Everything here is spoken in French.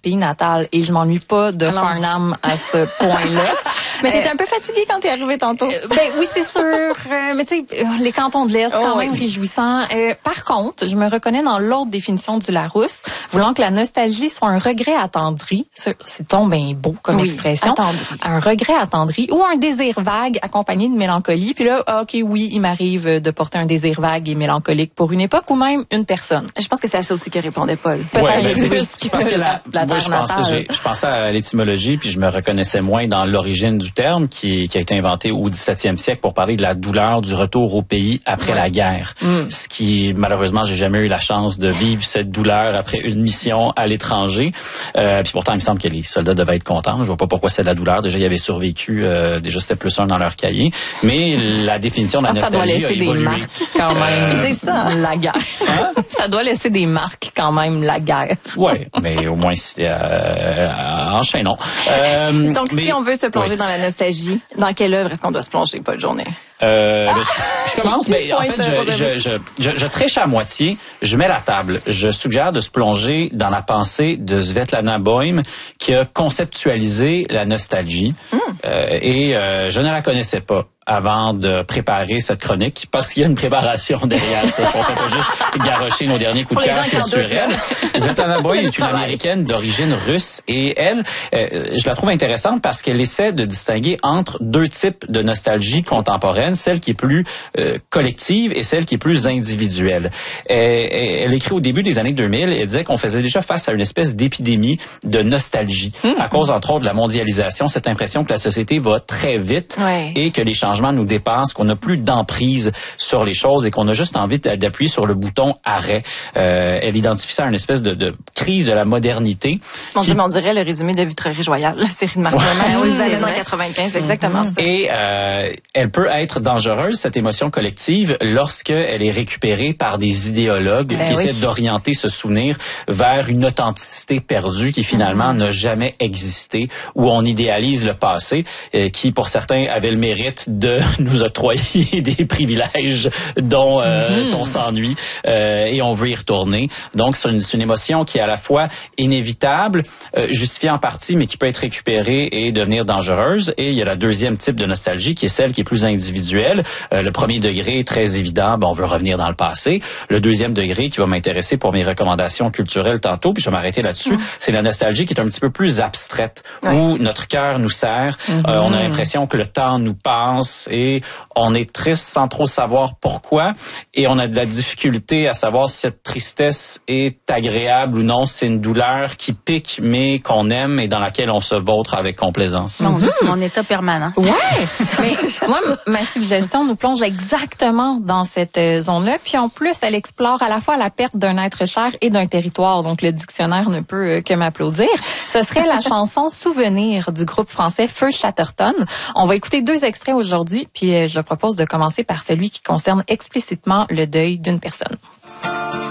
pays natal et je m'ennuie pas de Farnham à ce point-là. Mais t'étais un peu fatiguée quand t'es arrivée tantôt. Oui, c'est sûr. Mais tu sais, les cantons de l'Est, quand même réjouissants. Par contre, je me reconnais dans l'autre définition du Larousse, voulant que la nostalgie soit un regret attendri. C'est donc bien beau comme expression. Attendri. Un regret attendri ou un désir vague accompagné de mélancolie. Puis là, OK, oui, il m'arrive de porter un désir vague et mélancolique pour une époque ou même une personne. Je pense que c'est à ça aussi que répondait Paul. Peut-être plus que la moi, terre natale. Je pensais à l'étymologie, puis je me reconnaissais moins dans l'origine du terme qui a été inventé au 17e siècle pour parler de la douleur du retour au pays après la guerre. Ce qui, malheureusement, j'ai jamais eu la chance de vivre cette douleur après une mission à l'étranger. Puis pourtant, il me semble que les soldats devaient être contents. Je vois pas pourquoi c'est de la douleur. Déjà, ils avaient survécu. Déjà, c'était +1 dans leur cahier. Mais la définition de la nostalgie a évolué. Marques, quand même. C'est ça, la guerre. Ça doit laisser des marques quand même, la guerre. Ouais, mais au moins, c'est enchaînons. Donc, si on veut se plonger dans la nostalgie, dans quelle œuvre est-ce qu'on doit se plonger, Paul Journet? Je commence, mais en fait, je triche à moitié. Je mets la table. Je suggère de se plonger dans la pensée de Svetlana Boym, qui a conceptualisé la nostalgie. Et je ne la connaissais pas avant de préparer cette chronique, parce qu'il y a une préparation derrière ça. On peut pas juste garrocher nos derniers coups de cœur culturels. Svetlana Boym est une Américaine d'origine russe et elle, je la trouve intéressante parce qu'elle essaie de distinguer entre deux types de nostalgie contemporaine, celle qui est plus collective et celle qui est plus individuelle. Elle écrit au début des années 2000, elle disait qu'on faisait déjà face à une espèce d'épidémie de nostalgie à cause, entre autres, de la mondialisation, cette impression que la société va très vite et que les changements nous dépassent, qu'on n'a plus d'emprise sur les choses et qu'on a juste envie d'appuyer sur le bouton arrêt. Elle identifie ça à une espèce de crise de la modernité. On dirait le résumé de Vitrerie Royale, la série de Marc Lemay, aux années 95, exactement ça. Et elle peut être dangereuse, cette émotion collective, lorsqu'elle est récupérée par des idéologues qui essaient d'orienter ce souvenir vers une authenticité perdue qui finalement n'a jamais existé, où on idéalise le passé, qui pour certains avait le mérite de nous octroyer des privilèges dont on s'ennuie et on veut y retourner. Donc c'est une émotion qui est à la fois inévitable, justifiée en partie, mais qui peut être récupérée et devenir dangereuse. Et il y a la deuxième type de nostalgie qui est celle qui est plus individuelle. Le premier degré est très évident, on veut revenir dans le passé. Le deuxième degré qui va m'intéresser pour mes recommandations culturelles tantôt, puis je vais m'arrêter là-dessus, c'est la nostalgie qui est un petit peu plus abstraite, où notre cœur nous serre, on a l'impression que le temps nous passe et on est triste sans trop savoir pourquoi et on a de la difficulté à savoir si cette tristesse est agréable ou non. C'est une douleur qui pique mais qu'on aime et dans laquelle on se vautre avec complaisance. Mon Dieu, c'est mon état permanent. Ouais. Mais moi, ma suggestion nous plonge exactement dans cette zone-là. Puis en plus, elle explore à la fois la perte d'un être cher et d'un territoire. Donc le dictionnaire ne peut que m'applaudir. Ce serait la chanson Souvenir du groupe français Feu Chatterton. On va écouter 2 extraits aujourd'hui, puis je propose de commencer par celui qui concerne explicitement le deuil d'une personne.